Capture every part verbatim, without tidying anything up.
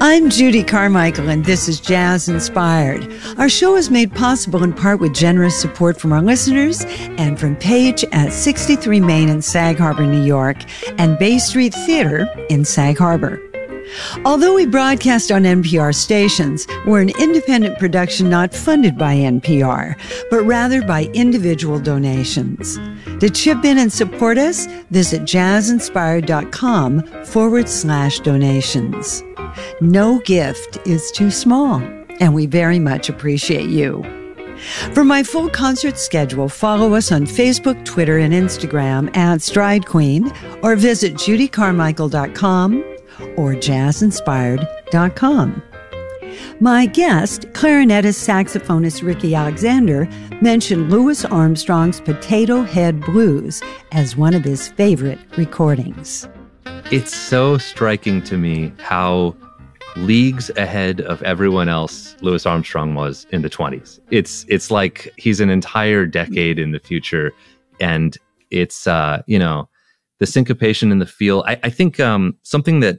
I'm Judy Carmichael, and this is Jazz Inspired. Our show is made possible in part with generous support from our listeners and from Page at sixty-three Main in Sag Harbor, New York, and Bay Street Theater in Sag Harbor. Although we broadcast on N P R stations, we're an independent production not funded by N P R, but rather by individual donations. To chip in and support us, visit jazzinspired.com forward slash donations. No gift is too small, and we very much appreciate you. For my full concert schedule, follow us on Facebook, Twitter, and Instagram at Stride Queen, or visit judy carmichael dot com or jazz inspired dot com. My guest, clarinetist saxophonist Ricky Alexander, mentioned Louis Armstrong's Potato Head Blues as one of his favorite recordings. It's so striking to me how leagues ahead of everyone else Louis Armstrong was in the twenties. It's it's like he's an entire decade in the future, and it's uh, you know, the syncopation in the feel. I, I think um, something that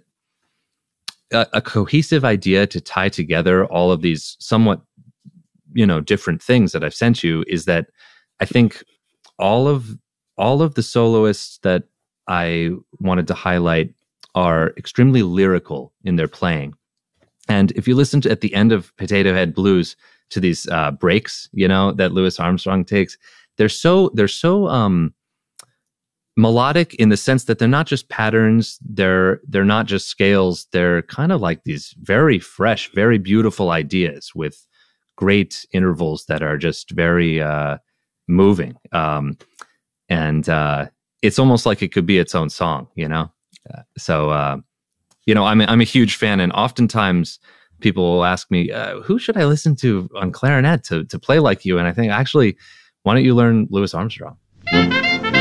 a, a cohesive idea to tie together all of these somewhat, you know, different things that I've sent you is that I think all of all of the soloists that I wanted to highlight are extremely lyrical in their playing. And if you listen to at the end of Potato Head Blues to these uh, breaks, you know, that Louis Armstrong takes, they're so they're so um, melodic in the sense that they're not just patterns, they're they're not just scales, they're kind of like these very fresh, very beautiful ideas with great intervals that are just very uh, moving. Um, and uh, it's almost like it could be its own song, you know? Uh, so, uh, you know, I'm a, I'm a huge fan, and oftentimes people will ask me, uh, who should I listen to on clarinet to to play like you? And I think, actually, why don't you learn Louis Armstrong?